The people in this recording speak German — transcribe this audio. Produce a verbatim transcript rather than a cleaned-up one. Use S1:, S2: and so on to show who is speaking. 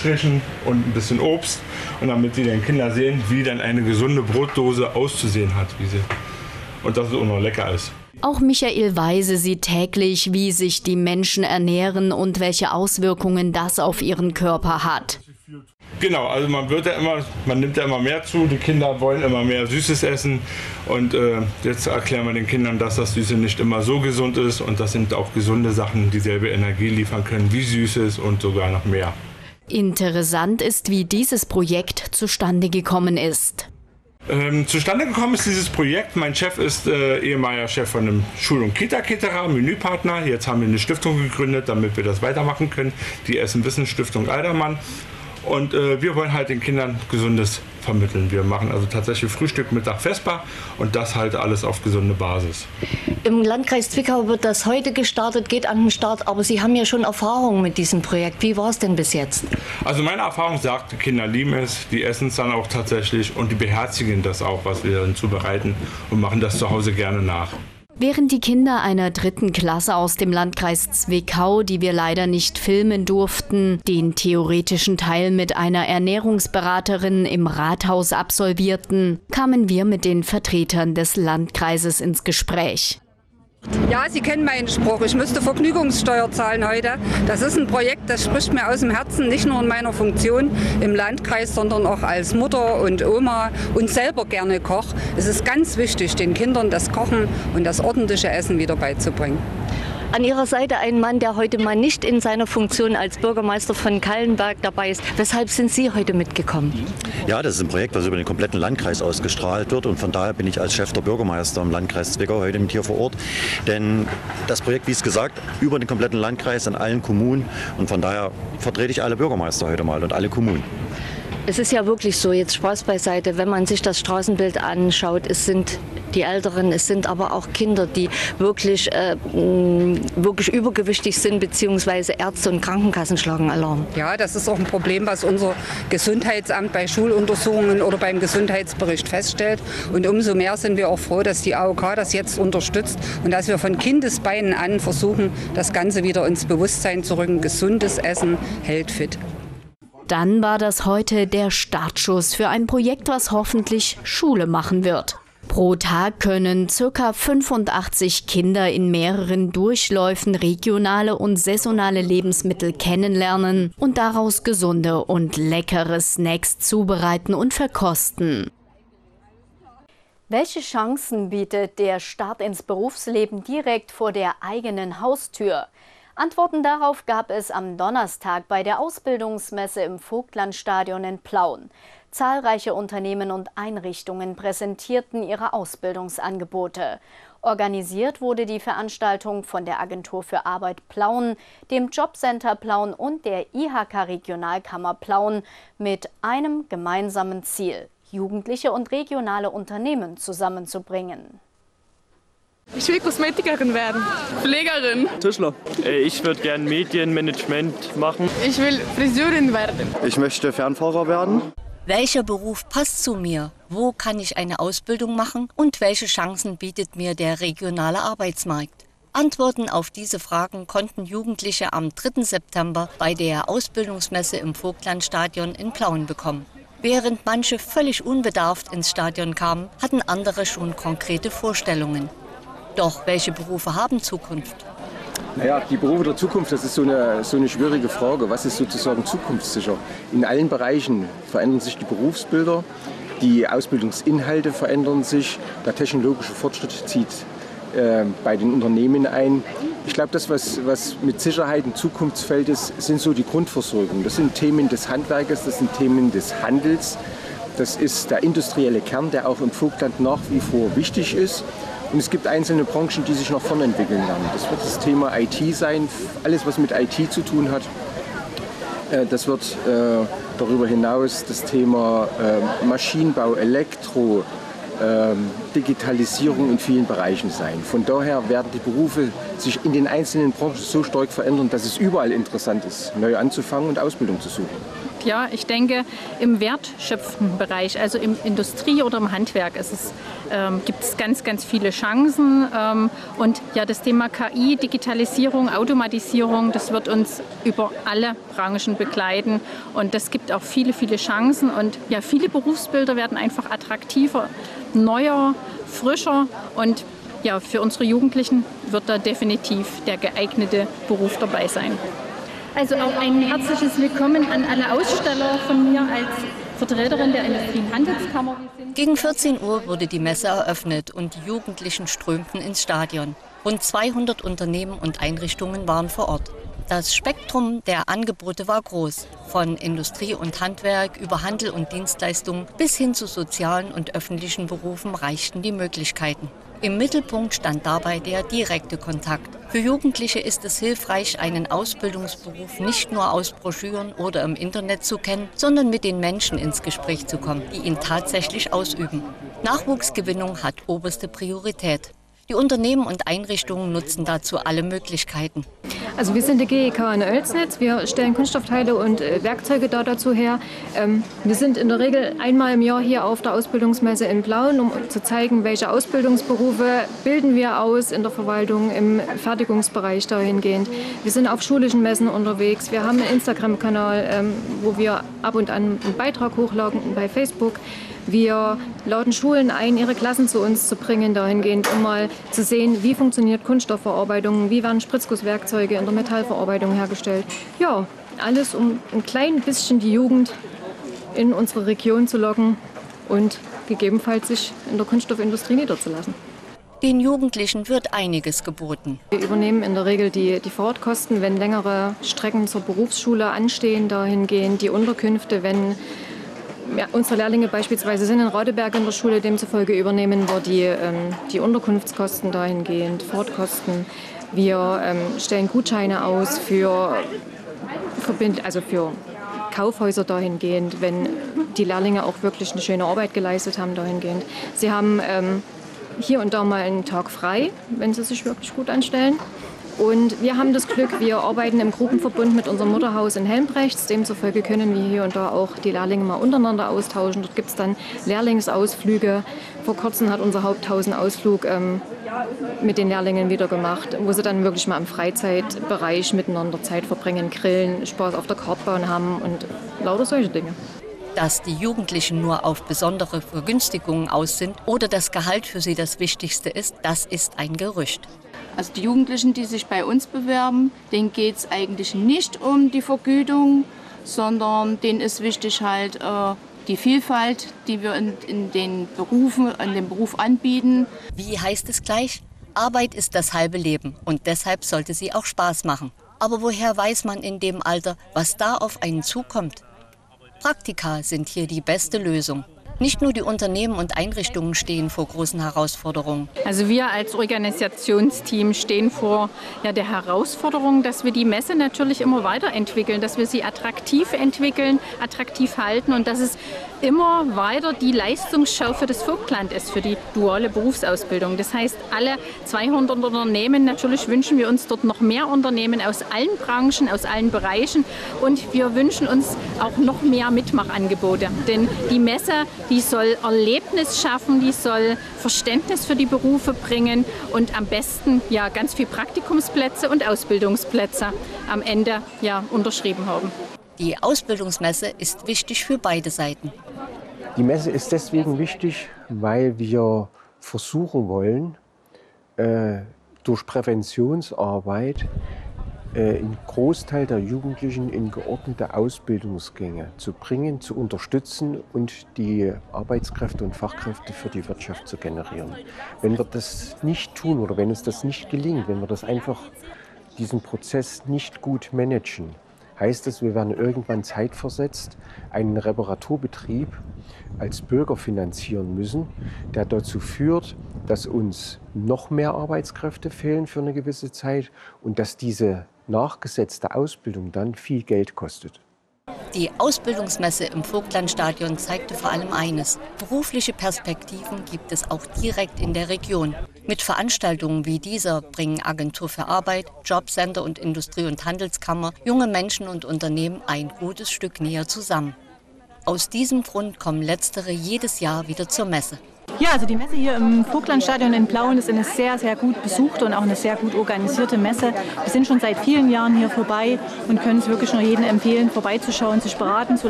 S1: Brotstrichen und ein bisschen Obst. Und damit die den Kindern sehen, wie dann eine gesunde Brotdose auszusehen hat. Wie sie, und dass es auch noch lecker ist.
S2: Auch Michael Weise sieht täglich, wie sich die Menschen ernähren und welche Auswirkungen das auf ihren Körper hat.
S1: Genau, also man wird ja immer, man nimmt ja immer mehr zu, die Kinder wollen immer mehr Süßes essen und äh, jetzt erklären wir den Kindern, dass das Süße nicht immer so gesund ist und das sind auch gesunde Sachen, die dieselbe Energie liefern können wie Süßes und sogar noch mehr.
S2: Interessant ist, wie dieses Projekt zustande gekommen ist.
S1: Ähm, zustande gekommen ist dieses Projekt. Mein Chef ist äh, ehemaliger Chef von einem Schul- und Kita-Caterer, Menüpartner. Jetzt haben wir eine Stiftung gegründet, damit wir das weitermachen können. Die Essen-Wissen-Stiftung Aldermann. Und äh, wir wollen halt den Kindern Gesundes vermitteln. Wir machen also tatsächlich Frühstück, Mittag, Vesper und das halt alles auf gesunde Basis.
S3: Im Landkreis Zwickau wird das heute gestartet, geht an den Start, aber Sie haben ja schon Erfahrung mit diesem Projekt. Wie war es denn bis jetzt?
S1: Also meine Erfahrung sagt, die Kinder lieben es, die essen es dann auch tatsächlich und die beherzigen das auch, was wir dann zubereiten und machen das zu Hause gerne nach.
S2: Während die Kinder einer dritten Klasse aus dem Landkreis Zwickau, die wir leider nicht filmen durften, den theoretischen Teil mit einer Ernährungsberaterin im Rathaus absolvierten, kamen wir mit den Vertretern des Landkreises ins Gespräch.
S4: Ja, Sie kennen meinen Spruch, ich müsste Vergnügungssteuer zahlen heute. Das ist ein Projekt, das spricht mir aus dem Herzen, nicht nur in meiner Funktion im Landkreis, sondern auch als Mutter und Oma und selber gerne Koch. Es ist ganz wichtig, den Kindern das Kochen und das ordentliche Essen wieder beizubringen.
S3: An Ihrer Seite ein Mann, der heute mal nicht in seiner Funktion als Bürgermeister von Kallenberg dabei ist. Weshalb sind Sie heute mitgekommen?
S5: Ja, das ist ein Projekt, was über den kompletten Landkreis ausgestrahlt wird. Und von daher bin ich als Chef der Bürgermeister im Landkreis Zwickau heute mit hier vor Ort. Denn das Projekt, wie es gesagt, über den kompletten Landkreis an allen Kommunen. Und von daher vertrete ich alle Bürgermeister heute mal und alle Kommunen.
S3: Es ist ja wirklich so, jetzt Spaß beiseite, wenn man sich das Straßenbild anschaut, es sind die Älteren, es sind aber auch Kinder, die wirklich, äh, wirklich übergewichtig sind, beziehungsweise Ärzte und Krankenkassen schlagen Alarm.
S4: Ja, das ist auch ein Problem, was unser Gesundheitsamt bei Schuluntersuchungen oder beim Gesundheitsbericht feststellt. Und umso mehr sind wir auch froh, dass die A O K das jetzt unterstützt und dass wir von Kindesbeinen an versuchen, das Ganze wieder ins Bewusstsein zu rücken. Gesundes Essen hält fit.
S2: Dann war das heute der Startschuss für ein Projekt, was hoffentlich Schule machen wird. Pro Tag können ca. fünfundachtzig Kinder in mehreren Durchläufen regionale und saisonale Lebensmittel kennenlernen und daraus gesunde und leckere Snacks zubereiten und verkosten. Welche Chancen bietet der Start ins Berufsleben direkt vor der eigenen Haustür? Antworten darauf gab es am Donnerstag bei der Ausbildungsmesse im Vogtlandstadion in Plauen. Zahlreiche Unternehmen und Einrichtungen präsentierten ihre Ausbildungsangebote. Organisiert wurde die Veranstaltung von der Agentur für Arbeit Plauen, dem Jobcenter Plauen und der I H K-Regionalkammer Plauen mit einem gemeinsamen Ziel: Jugendliche und regionale Unternehmen zusammenzubringen.
S6: Ich will Kosmetikerin werden. Pflegerin.
S7: Tischler. Ich würde gerne Medienmanagement machen.
S6: Ich will Friseurin werden.
S8: Ich möchte Fernfahrer werden.
S3: Welcher Beruf passt zu mir? Wo kann ich eine Ausbildung machen? Und welche Chancen bietet mir der regionale Arbeitsmarkt? Antworten auf diese Fragen konnten Jugendliche am dritten September bei der Ausbildungsmesse im Vogtlandstadion in Plauen bekommen. Während manche völlig unbedarft ins Stadion kamen, hatten andere schon konkrete Vorstellungen. Doch welche Berufe haben Zukunft?
S9: Naja, die Berufe der Zukunft, das ist so eine, so eine schwierige Frage. Was ist sozusagen zukunftssicher? In allen Bereichen verändern sich die Berufsbilder, die Ausbildungsinhalte verändern sich, der technologische Fortschritt zieht äh, bei den Unternehmen ein. Ich glaube, das, was, was mit Sicherheit ein Zukunftsfeld ist, sind so die Grundversorgung. Das sind Themen des Handwerkes, das sind Themen des Handels. Das ist der industrielle Kern, der auch im Vogtland nach wie vor wichtig ist. Und es gibt einzelne Branchen, die sich nach vorne entwickeln werden. Das wird das Thema I T sein, alles was mit I T zu tun hat. Das wird äh, darüber hinaus das Thema äh, Maschinenbau, Elektro, äh, Digitalisierung in vielen Bereichen sein. Von daher werden die Berufe sich in den einzelnen Branchen so stark verändern, dass es überall interessant ist, neu anzufangen und Ausbildung zu suchen.
S10: gesagt, ja, ich denke, im wertschöpfenden Bereich, also im Industrie- oder im Handwerk, ist es, ähm, gibt es ganz, ganz viele Chancen. Ähm, und ja, das Thema K I, Digitalisierung, Automatisierung, das wird uns über alle Branchen begleiten. Und das gibt auch viele, viele Chancen. Und ja, viele Berufsbilder werden einfach attraktiver, neuer, frischer. Und ja, für unsere Jugendlichen wird da definitiv der geeignete Beruf dabei sein. Also auch ein herzliches Willkommen an alle Aussteller von mir als Vertreterin der Industrie- und Handelskammer.
S3: Gegen vierzehn Uhr wurde die Messe eröffnet und die Jugendlichen strömten ins Stadion. Rund zweihundert Unternehmen und Einrichtungen waren vor Ort. Das Spektrum der Angebote war groß, von Industrie und Handwerk über Handel und Dienstleistungen bis hin zu sozialen und öffentlichen Berufen reichten die Möglichkeiten. Im Mittelpunkt stand dabei der direkte Kontakt. Für Jugendliche ist es hilfreich, einen Ausbildungsberuf nicht nur aus Broschüren oder im Internet zu kennen, sondern mit den Menschen ins Gespräch zu kommen, die ihn tatsächlich ausüben. Nachwuchsgewinnung hat oberste Priorität. Die Unternehmen und Einrichtungen nutzen dazu alle Möglichkeiten.
S11: Also wir sind der G E K in Oelsnitz. Wir stellen Kunststoffteile und äh, Werkzeuge da dazu her. Ähm, wir sind in der Regel einmal im Jahr hier auf der Ausbildungsmesse in Plauen, um zu zeigen, welche Ausbildungsberufe bilden wir aus in der Verwaltung, im Fertigungsbereich dahingehend. Wir sind auf schulischen Messen unterwegs. Wir haben einen Instagram-Kanal, ähm, wo wir ab und an einen Beitrag hochladen bei Facebook. Wir laden Schulen ein, ihre Klassen zu uns zu bringen, dahingehend, um mal zu sehen, wie funktioniert Kunststoffverarbeitung, wie werden Spritzgusswerkzeuge in der Metallverarbeitung hergestellt. Ja, alles, um ein klein bisschen die Jugend in unsere Region zu locken und gegebenenfalls sich in der Kunststoffindustrie niederzulassen.
S3: Den Jugendlichen wird einiges geboten.
S11: Wir übernehmen in der Regel die, die Fahrtkosten, wenn längere Strecken zur Berufsschule anstehen, dahingehend die Unterkünfte, wenn ja, unsere Lehrlinge beispielsweise sind in Radeberg in der Schule, demzufolge übernehmen wir die, ähm, die Unterkunftskosten dahingehend, Fahrtkosten. Wir ähm, stellen Gutscheine aus für, Verbind also für Kaufhäuser dahingehend, wenn die Lehrlinge auch wirklich eine schöne Arbeit geleistet haben dahingehend. Sie haben ähm, hier und da mal einen Tag frei, wenn sie sich wirklich gut anstellen. Und wir haben das Glück, wir arbeiten im Gruppenverbund mit unserem Mutterhaus in Helmbrechts. Demzufolge können wir hier und da auch die Lehrlinge mal untereinander austauschen. Dort gibt es dann Lehrlingsausflüge. Vor kurzem hat unser Haupthaus einen Ausflug ähm, mit den Lehrlingen wieder gemacht, wo sie dann wirklich mal im Freizeitbereich miteinander Zeit verbringen, grillen, Spaß auf der Kartbahn haben und lauter solche Dinge.
S3: Dass die Jugendlichen nur auf besondere Vergünstigungen aus sind oder das Gehalt für sie das Wichtigste ist, das ist ein Gerücht.
S6: Also die Jugendlichen, die sich bei uns bewerben, denen geht es eigentlich nicht um die Vergütung, sondern denen ist wichtig halt äh, die Vielfalt, die wir in, in den Berufen, in dem Beruf anbieten.
S3: Wie heißt es gleich? Arbeit ist das halbe Leben und deshalb sollte sie auch Spaß machen. Aber woher weiß man in dem Alter, was da auf einen zukommt? Praktika sind hier die beste Lösung. Nicht nur die Unternehmen und Einrichtungen stehen vor großen Herausforderungen.
S10: Also wir als Organisationsteam stehen vor ja, der Herausforderung, dass wir die Messe natürlich immer weiterentwickeln, dass wir sie attraktiv entwickeln, attraktiv halten und dass es immer weiter die Leistungsschau für das Vogtland ist, für die duale Berufsausbildung. Das heißt, alle zweihundert Unternehmen, natürlich wünschen wir uns dort noch mehr Unternehmen aus allen Branchen, aus allen Bereichen und wir wünschen uns auch noch mehr Mitmachangebote. Denn die Messe, die soll Erlebnis schaffen, die soll Verständnis für die Berufe bringen und am besten ja, ganz viel Praktikumsplätze und Ausbildungsplätze am Ende ja, unterschrieben haben.
S3: Die Ausbildungsmesse ist wichtig für beide Seiten.
S9: Die Messe ist deswegen wichtig, weil wir versuchen wollen, äh, durch Präventionsarbeit äh, einen Großteil der Jugendlichen in geordnete Ausbildungsgänge zu bringen, zu unterstützen und die Arbeitskräfte und Fachkräfte für die Wirtschaft zu generieren. Wenn wir das nicht tun oder wenn uns das nicht gelingt, wenn wir das einfach diesen Prozess nicht gut managen, heißt es, wir werden irgendwann zeitversetzt einen Reparaturbetrieb als Bürger finanzieren müssen, der dazu führt, dass uns noch mehr Arbeitskräfte fehlen für eine gewisse Zeit und dass diese nachgesetzte Ausbildung dann viel Geld kostet.
S3: Die Ausbildungsmesse im Vogtlandstadion zeigte vor allem eines: Berufliche Perspektiven gibt es auch direkt in der Region. Mit Veranstaltungen wie dieser bringen Agentur für Arbeit, Jobcenter und Industrie- und Handelskammer junge Menschen und Unternehmen ein gutes Stück näher zusammen. Aus diesem Grund kommen letztere jedes Jahr wieder zur Messe.
S12: Ja, also die Messe hier im Vogtlandstadion in Plauen ist eine sehr, sehr gut besuchte und auch eine sehr gut organisierte Messe. Wir sind schon seit vielen Jahren hier vorbei und können es wirklich nur jedem empfehlen, vorbeizuschauen, sich beraten zu